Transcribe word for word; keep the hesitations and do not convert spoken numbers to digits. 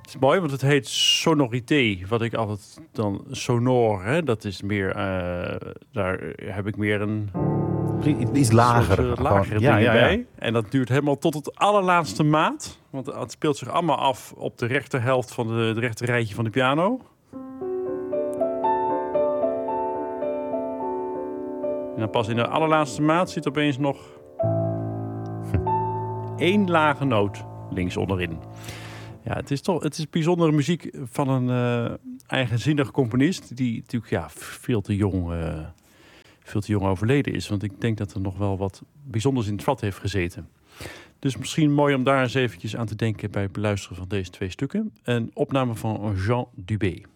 Het is mooi, want het heet sonorité. Wat ik altijd dan sonor, hè, dat is meer... Uh, daar heb ik meer een... Iets lager. Soort, uh, lagere gewoon, dingen ja, ja, bij. ja. En dat duurt helemaal tot het allerlaatste maat. Want het speelt zich allemaal af op de rechterhelft van de, de rechter rijtje van de piano. En dan pas in de allerlaatste maat zit opeens nog één lage noot links onderin. Ja, het is toch het is bijzondere muziek van een uh, eigenzinnig componist die natuurlijk ja, veel te jong, uh, veel te jong overleden is. Want ik denk dat er nog wel wat bijzonders in het vat heeft gezeten. Dus misschien mooi om daar eens eventjes aan te denken bij het beluisteren van deze twee stukken. Een opname van Jean Dubé.